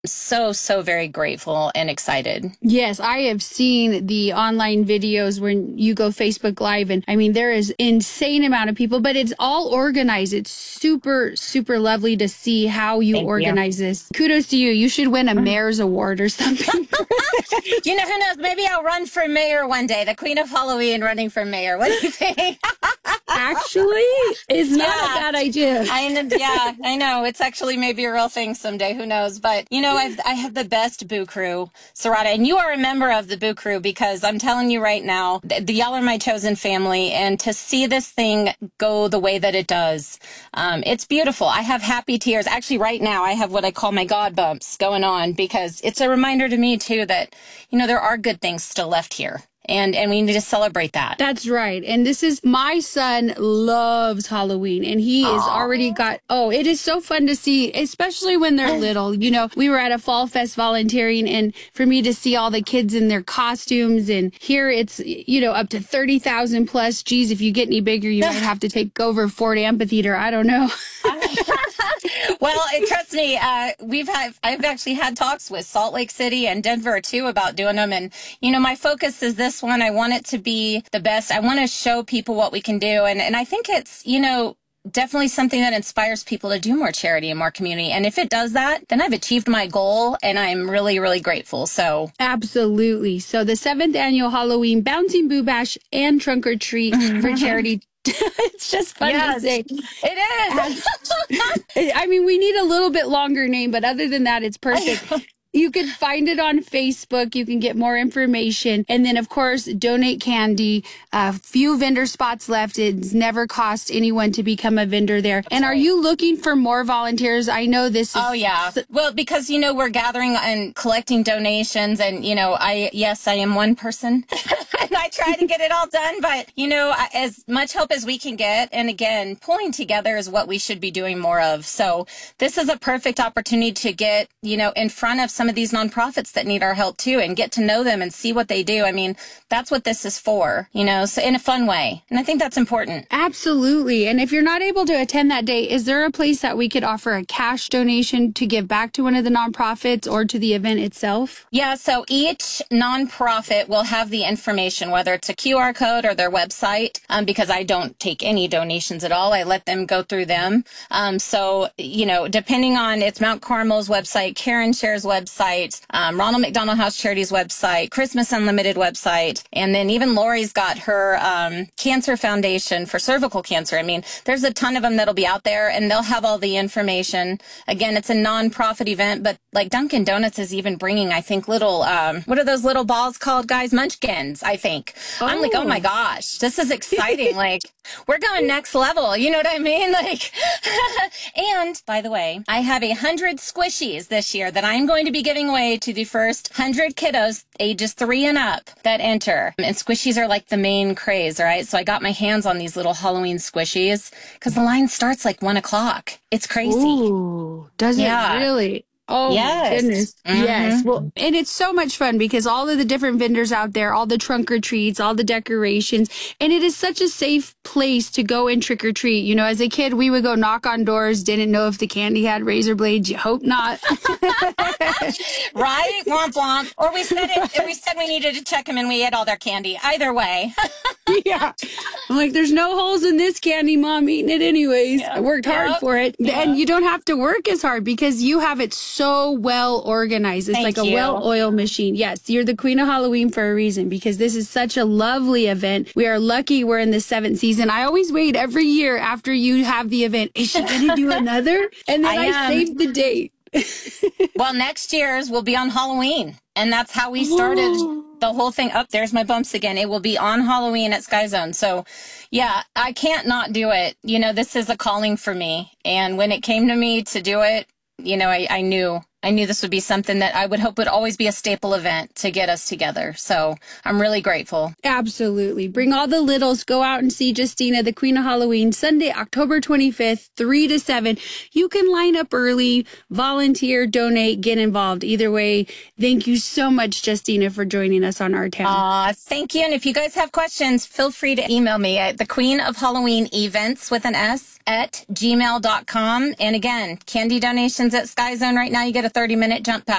So, so very grateful and excited. Yes, I have seen the online videos when you go Facebook Live, and I mean, there is insane amount of people, but it's all organized. It's super, super lovely to see how you Thank organize this. Kudos to you. You should win a mayor's award or something. You know, who knows? Maybe I'll run for mayor one day. The Queen of Halloween running for mayor. What do you think? Actually, it's not a bad idea. I know. It's actually maybe a real thing someday. Who knows? But, you know, I have the best Boo Crew, Sarada, and you are a member of the Boo Crew because I'm telling you right now, y'all are my chosen family, and to see this thing go the way that it does, it's beautiful. I have happy tears. Actually, right now, I have what I call my God bumps going on because it's a reminder to me, too, that, you know, there are good things still left here. And we need to celebrate that. That's right. And this is, my son loves Halloween, and he is already got, it is so fun to see, especially when they're little. You know, we were at a Fall Fest volunteering, and for me to see all the kids in their costumes, and here it's, you know, up to 30,000 plus. Geez, if you get any bigger, you might have to take over Ford Amphitheater. I don't know. Well, trust me, I've actually had talks with Salt Lake City and Denver too about doing them. And, you know, my focus is this one. I want it to be the best. I want to show people what we can do. And I think it's, you know, definitely something that inspires people to do more charity and more community. And if it does that, then I've achieved my goal, and I'm really, really grateful. So absolutely. So the 7th annual Halloween Bouncing Boo Bash and Trunk or Treat for charity. It's just fun to say. It is. I mean, we need a little bit longer name, but other than that, it's perfect. You can find it on Facebook. You can get more information. And then, of course, donate candy. Few vendor spots left. It's never cost anyone to become a vendor there. And are you looking for more volunteers? I know this is... Oh, yeah. Well, because, you know, we're gathering and collecting donations. And, you know, I am one person. And I try to get it all done. But, you know, as much help as we can get. And again, pulling together is what we should be doing more of. So this is a perfect opportunity to get, you know, in front of some of these nonprofits that need our help too, and get to know them and see what they do. I mean, that's what this is for, you know, so in a fun way. And I think that's important. Absolutely. And if you're not able to attend that day, is there a place that we could offer a cash donation to give back to one of the nonprofits or to the event itself? Yeah. So each nonprofit will have the information, whether it's a QR code or their website, because I don't take any donations at all. I let them go through them. So, you know, depending on, it's Mount Carmel's website, Karen Share's website, Ronald McDonald House Charities website, Christmas Unlimited website, and then even Lori's got her Cancer Foundation for cervical cancer. I mean, there's a ton of them that'll be out there, and they'll have all the information. Again, it's a nonprofit event, but like Dunkin' Donuts is even bringing, I think, little, what are those little balls called, guys? Munchkins, I think. I'm like, oh my gosh, this is exciting. Like, we're going next level. You know what I mean? Like, and by the way, I have 100 squishies this year that I'm going to be giving away to the first 100 kiddos ages 3 and up that enter. And squishies are like the main craze, right? So I got my hands on these little Halloween squishies because the line starts like 1 o'clock. It's crazy. Ooh, does it really? Oh, yes. My goodness. Mm-hmm. Yes. Well, and it's so much fun because all of the different vendors out there, all the trunk or treats, all the decorations, and it is such a safe place to go and trick or treat. You know, as a kid, we would go knock on doors, didn't know if the candy had razor blades. You hope not. Right? Womp womp. Or we said we needed to check them and we ate all their candy. Either way. Yeah. I'm like, there's no holes in this candy, Mom, eating it anyways. Yeah. I worked hard for it. Yeah. And you don't have to work as hard because you have it so well organized. It's like a well-oiled machine. Yes, you're the Queen of Halloween for a reason because this is such a lovely event. We are lucky we're in the 7th season. I always wait every year after you have the event. Is she going to do another? And then I save the date. Well, next year's will be on Halloween. And that's how we started the whole thing. Up there's my bumps again. It will be on Halloween at Sky Zone. So, yeah, I can't not do it. You know, this is a calling for me. And when it came to me to do it, you know, I knew this would be something that I would hope would always be a staple event to get us together. So I'm really grateful. Absolutely. Bring all the littles. Go out and see Justina, the Queen of Halloween, Sunday, October 25th, 3 to 7. You can line up early, volunteer, donate, get involved. Either way, thank you so much, Justina, for joining us on Our Town. Thank you. And if you guys have questions, feel free to email me at the Queen of Halloween Events with an S at gmail.com. And again, candy donations at Sky Zone right now, you get a 30-minute jump pass.